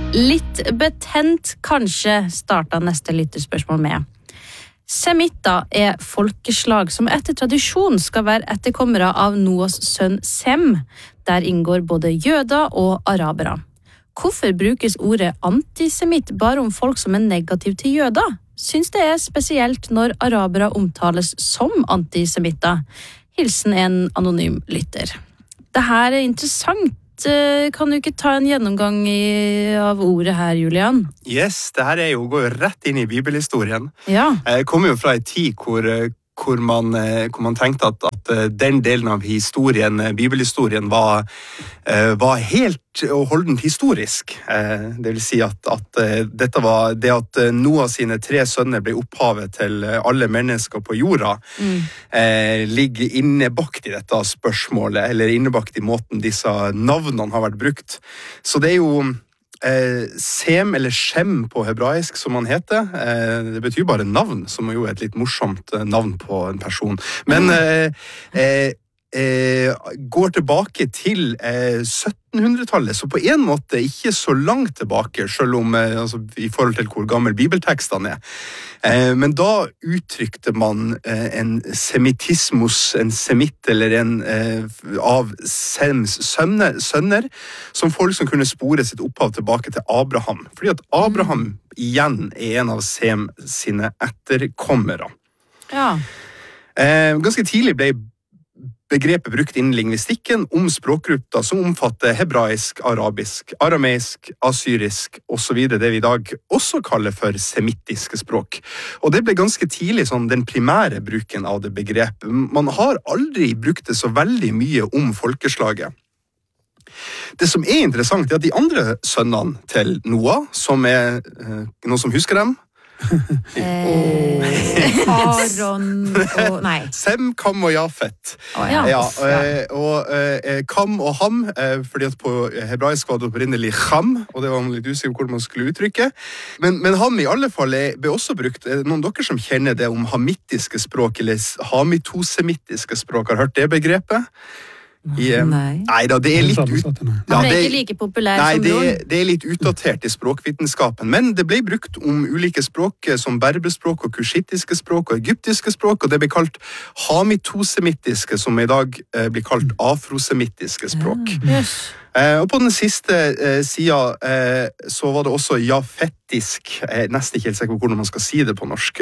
Litt betent kanskje starta neste lytterspørsmål med. Semitter folkeslag som etter tradisjon skal være etterkommere av Noas sønn Sem. Der inngår både jøder og arabere. Hvorfor brukes ordet antisemitt bare om folk som negativ til jøder? Syns det spesielt når arabere omtales som antisemitter. Hilsen en anonym lytter. Det her interessant. Kan du ikke ta en gjennomgang av ordet her, Julian? Yes, det her går jo rett inn i bibelhistorien. Ja. Jeg kommer jo fra en tid hvor man tenkte at den delen av historien, bibelhistorien, var helt og holdent historisk. Det vil si at dette var det at Noah sine 3 sønner ble opphavet til alle mennesker på jorda, ligger innebakt i dette spørsmålet, eller innebakt i måten disse navnene har vært brukt. Så det jo Sem eller Shem på hebraisk, som han heter. Det betyr bare navn, som jo et litt morsomt navn på en person. Men går tilbake til 1700-tallet, så på en måte ikke så langt tilbake, selv om i forhold til hvor gammel bibeltekstene men da uttrykte man en semittismus, en semitt eller en av Sems sønner, som folk som kunne spore sitt opphav tilbake til Abraham, fordi at Abraham igjen en av Sem sine etterkommere. Ja. Ganske tidlig ble begrepet brukt innen lingvistikken om språkgrupper som omfatter hebraisk, arabisk, arameisk, assyrisk og så videre, det vi i dag også kaller for semittiske språk. Og det ble ganske tidlig den primære bruken av det begrepet. Man har aldri brukt det så veldig mye om folkeslaget. Det som interessant at de andre sønnene til Noah, som noen som husker dem, Aron og nei. Sem, Kam og Jafet. Kam og Ham, fordi at på hebraisk var det opprinnelig Ham, og det var litt usikker hvordan man skulle uttrykke. Men Ham i alle fall ble også brukt. Noen dere som kjenner det om hamittiske språk, eller hamitosemittiske språk, har hørt det begrepet? Neida, det litt det ikke like populær som noen. Det litt utdatert i språkvitenskapen, men det ble brukt om ulike språk som berbelspråk og kushittiske språk og egyptiske språk, og det ble kalt hamitosemittiske, som i dag blir kalt afrosemittiske språk. Yes. Og på den siste siden så var det også jafetisk, nesten ikke helt sikker på hvordan man skal si det på norsk,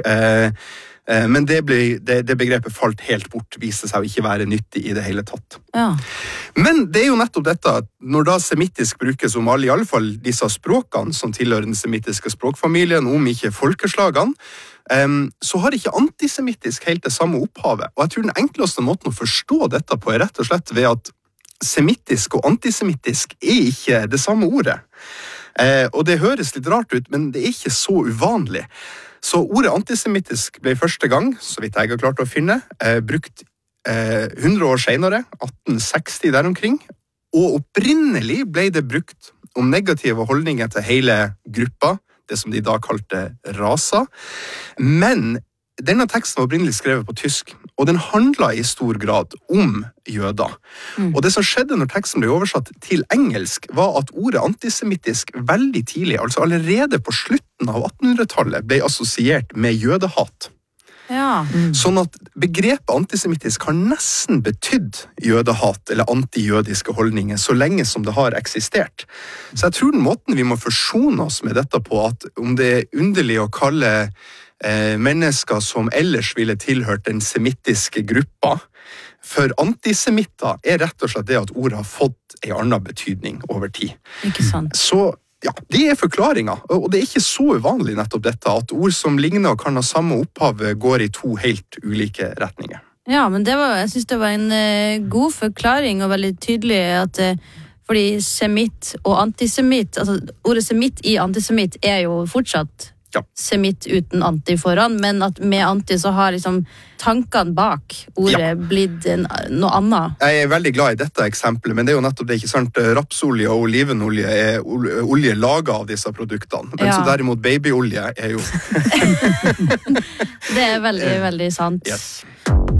men det begrepet falt helt bort, viste seg å ikke være nyttig i det hele tatt. Ja. Men det jo nettopp dette, at når da semittisk brukes om i alle fall disse språkene som tilhører den semittiske språkfamilien, om ikke folkeslagene, så har ikke antisemittisk helt det samme opphavet. Og jeg tror den enkleste måten å forstå dette på rett og slett ved at semittisk og antisemittisk ikke det samme ordet. Og det høres litt rart ut, men det ikke så uvanlig. Så ordet antisemittisk ble første gang, så vidt jeg har klart å finne, brukt 100 år senere, 1860 der omkring, og opprinnelig ble det brukt om negative holdninger til hele gruppa, det som de da kalte rasa, men denne teksten var opprinnelig skrevet på tysk, og den handlet i stor grad om jøder. Og det som skjedde når teksten ble oversatt til engelsk, var at ordet antisemittisk veldig tidlig, altså allerede på slutten av 1800-tallet, ble assosiert med jødehat. Ja. Sånn at begrepet antisemittisk har nesten betydd jødehat eller antijødiske holdninger så lenge som det har eksistert. Så jeg tror den måten vi må forsone oss med dette på, at om det underlig å kalle mennesker som ellers ville tilhørt den semittiske gruppa, for antisemitter rett og slett det at ordet har fått en annen betydning over tid. Ikke sant? Så ja, det forklaringen, og det ikke så uvanlig nettopp dette, at ord som ligner og kan ha samme opphav går i 2 helt ulike retninger. Ja, men jeg synes det var en god forklaring og veldig tydelig at fordi semitt og antisemitt, altså ordet semitt i antisemitt jo fortsatt semitt uten anti foran, men at med anti så har tankene bak ordet blitt noe annet. Jeg veldig glad i dette eksempelet, men det jo nettopp det, ikke sant? Rapsolje og olivenolje olje laget av disse produktene, men så derimot babyolje jo... Det veldig, veldig sant. Yes.